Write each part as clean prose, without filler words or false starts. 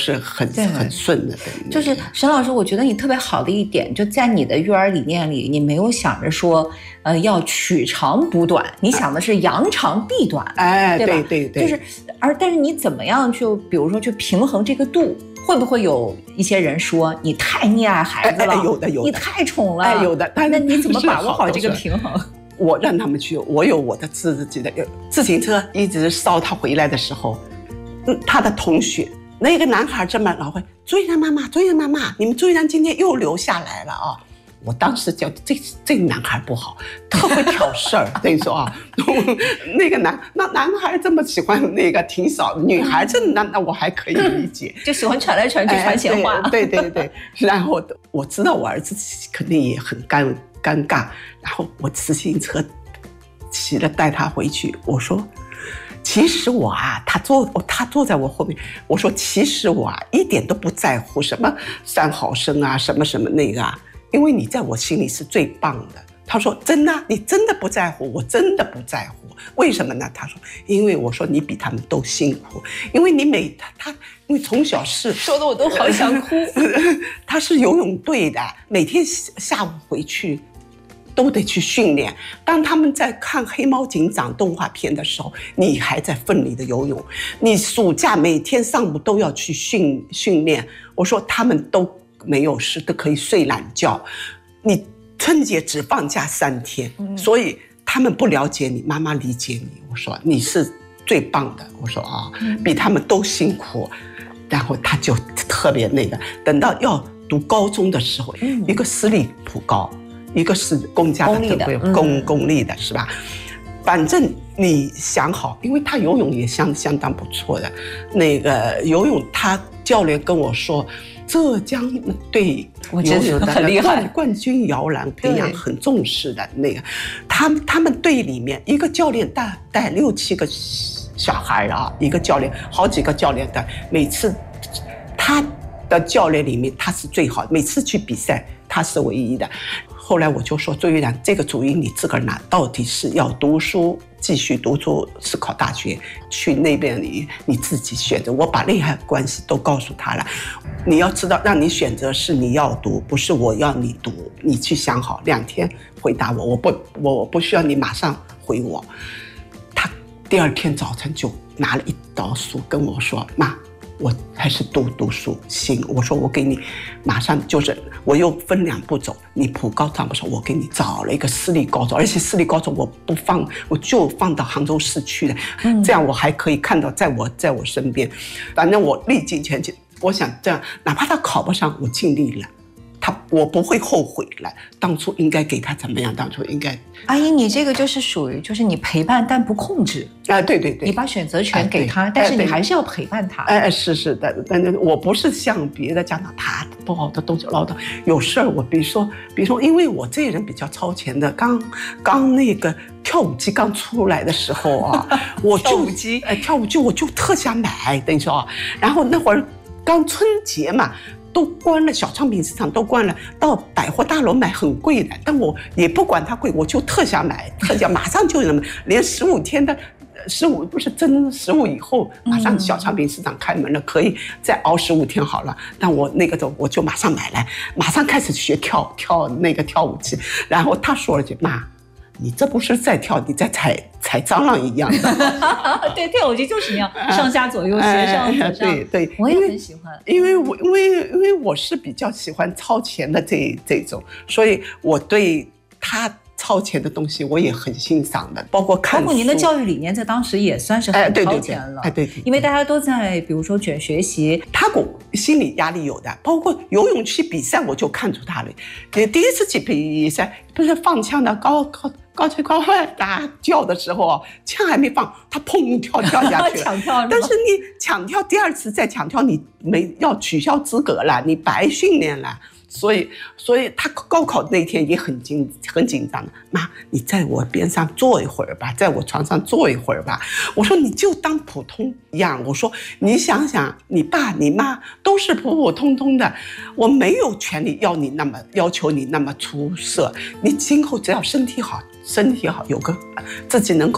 是很顺的。 就是沈老师，我觉得你特别好的一点，就在你的育儿理念里，你没有想着说，要取长补短，你想的是扬长避短，对吧？ 对， 就是但是你怎么样就比如说去平衡这个度？会不会有一些人说你太溺爱孩子了？ 有的， 你太宠了， 有的。 那你怎么把握好这个平衡？ 我让他们去，我有我的自己的自行车，一直捎他回来的时候，他的同学那个男孩这么老会，追人妈妈，你们追人今天又留下来了啊！我当时觉得这个男孩不好，特会挑事儿。等于说啊，那男孩这么喜欢那个挺少，女孩子那我还可以理解， 就喜欢传来传去传闲话。 对。然后我知道我儿子肯定也很尴尬，然后我自行车骑了带他回去，我说。其实我啊，他坐在我后面，我说其实我啊一点都不在乎什么3毫升啊，什么那个啊，因为你在我心里是最棒的。他说真的，你真的不在乎？我真的不在乎。为什么呢？他说因为我说你比他们都辛苦，因为你因为从小是说的我都好想哭。 他是游泳队的，每天下午回去。都得去训练。当他们在看黑猫警长动画片的时候，你还在奋力的游泳。你暑假每天上午都要去训练。我说他们都没有事，都可以睡懒觉。你春节只放假3天，所以他们不了解你，妈妈理解你。我说你是最棒的。我说啊，比他们都辛苦。然后他就特别那个，等到要读高中的时候，一个私立普高。一个是公家的公立的是吧？反正你想好，因为他游泳也相当不错的。那个游泳，他教练跟我说，浙江对游泳很厉害， 冠军摇篮培养很重视的那个。他们队里面一个教练带6、7个小孩啊，一个教练好几个教练带，每次他的教练里面他是最好的，每次去比赛他是唯一的。后来我就说周玉良，这个主意你自个儿拿，到底是要读书继续读书，是考大学去那边你自己选择。我把利害关系都告诉他了，你要知道，让你选择是你要读，不是我要你读，你去想好2天回答我，我不需要你马上回我。他第2天早晨就拿了一刀书跟我说，妈，我还是读书行。我说我给你马上就是我又分2步走，你普高上不上，我给你找了一个私立高中，而且私立高中我不放，我就放到杭州市区的，这样我还可以看到在我身边。反正我历尽前进，我想这样，哪怕他考不上，我尽力了。我不会后悔了，当初应该给他怎么样？当初应该。 阿姨，你这个就是属于就是你陪伴但不控制啊，对， 你把选择权给他，但是你还是要陪伴他。 是的，但是我不是像别的家长，他不好的东西唠叨，有事儿我比如说，因为我这人比较超前的，刚那个跳舞机刚出来的时候啊，我就跳舞机我就特想买，等于说啊，然后那会儿刚春节嘛。都关了，小商品市场都关了，到百货大楼买很贵的，但我也不管它贵，我就特想买，马上就能，连15天的15不是真15以后，马上小商品市场开门了，可以再熬15天好了。但我那个时候我就马上买来，马上开始学跳那个跳舞机，然后他说了句妈。你这不是在跳，你在踩蟑螂一样的。 对，跳舞机就是那样，上下左右斜上左上。 对， 我也很喜欢。 因为我是比较喜欢超前的这种，所以我对他超前的东西我也很欣赏的，包括您的教育理念在当时也算是很超前了。 对， 因为大家都在比如说卷学习， 他心理压力有的，包括游泳去比赛我就看出他了。第一次去比赛不是放枪的高吹高大叫的时候，枪还没放，他砰跳下去了。 抢跳， 但是你抢跳第2次再抢跳，你要取消资格了，你白训练了。所以他高考那天也很紧张的，妈，你在我边上坐一会儿吧，在我床上坐一会儿吧。我说你就当普通一样，我说你想想，你爸你妈都是普普通通的，我没有权利要求你那么出色，你今后只要身体好，有个自己能够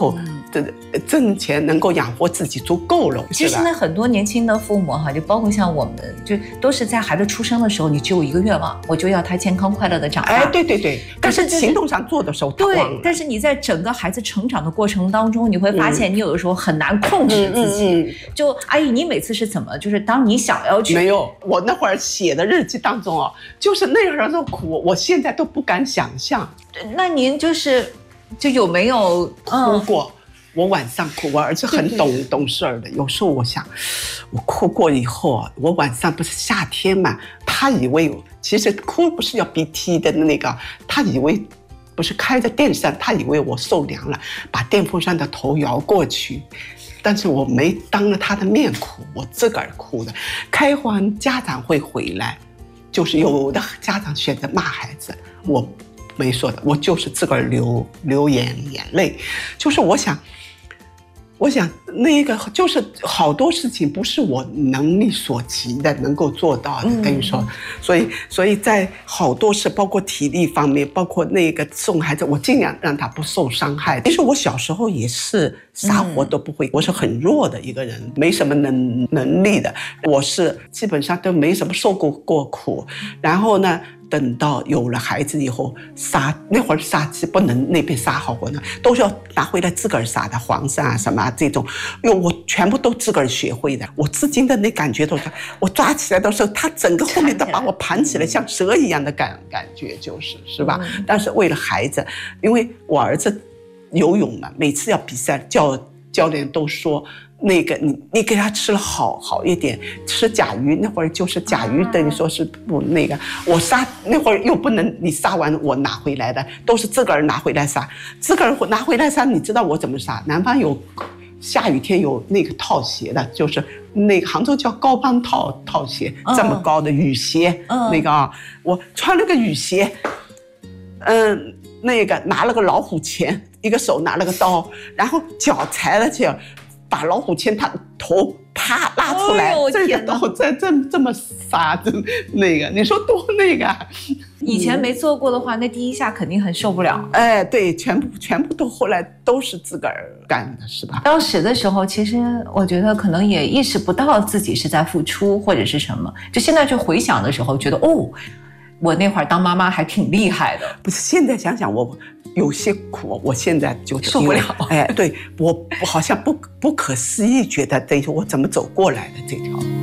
挣钱能够养活自己足够了。 其实现在很多年轻的父母哈，就包括像我们，就都是在孩子出生的时候，你只有一个愿望，我就要他健康快乐的长大。 哎，对对对，但是行动上做的时候他忘了。 对，但是你在整个孩子成长的过程当中，你会发现你有的时候很难控制自己。就阿姨，你每次是怎么？就是当你想要去， 没有，我那会儿写的日记当中哦，就是那会儿的苦，我现在都不敢想象。 那您就有没有哭过？我晚上哭，我儿子很懂事的。有时候我想，我哭过以后啊，我晚上不是夏天嘛，他以为其实哭不是要鼻涕的那个，他以为不是开着电扇，他以为我受凉了，把电风扇的头摇过去。但是我没当着他的面哭，我自个儿哭的。开完家长会回来，就是有的家长选择骂孩子，我没说的，我就是自个儿流眼泪。就是我想那个就是好多事情不是我能力所及的能够做到的，等于说，所以在好多事，包括体力方面，包括那个送孩子，我尽量让他不受伤害。其实我小时候也是啥活都不会，我是很弱的一个人，没什么能力的，我是基本上都没什么受过苦。然后呢，等到有了孩子以后，那会儿杀鸡不能那边杀好呢，都是要拿回来自个儿杀的，黄鳝啊什么这种，我全部都自个儿学会的。我至今的那感觉都是，我抓起来的时候，他整个后面都把我盘起来，像蛇一样的感觉，是吧？但是为了孩子，因为我儿子游泳嘛，每次要比赛，教练都说。那个你给他吃了好一点，吃甲鱼那会儿就是甲鱼，等于说是不那个，我杀那会儿又不能你杀完我拿回来的，都是自个儿拿回来杀，自个儿拿回来杀。你知道我怎么杀？南方有下雨天有那个套鞋的，就是那个杭州叫高帮套鞋，这么高的雨鞋，那个啊，我穿了个雨鞋，那个拿了个老虎钳，一个手拿了个刀，然后脚踩了去。把老虎钳他头啪拉出来，这个刀再这么杀，那个你说多那个？ 以前没做过的话，那第一下肯定很受不了。 哎，对，全部都后来都是自个儿干的，是吧？ 当时的时候，其实我觉得可能也意识不到自己是在付出或者是什么，就现在去回想的时候，觉得我那会儿当妈妈还挺厉害的。 不是，现在想想我有些苦，我现在就受不了。 哎，对，我好像不可思议，觉得等于我怎么走过来的这条。